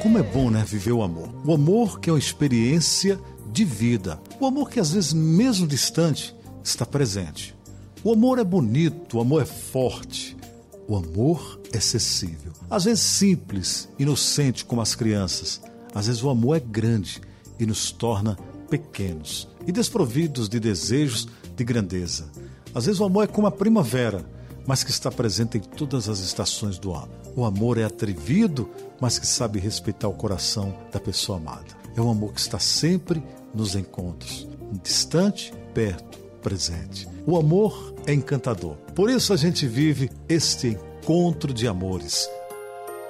Como é bom, né, viver o amor. O amor que é uma experiência de vida. O amor que às vezes, mesmo distante, está presente. O amor é bonito, o amor é forte. O amor é acessível. Às vezes simples, inocente como as crianças. Às vezes o amor é grande e nos torna pequenos e desprovidos de desejos de grandeza. Às vezes o amor é como a primavera, mas que está presente em todas as estações do ano. O amor é atrevido, mas que sabe respeitar o coração da pessoa amada. É um amor que está sempre nos encontros, distante, perto, presente. O amor é encantador. Por isso a gente vive este encontro de amores.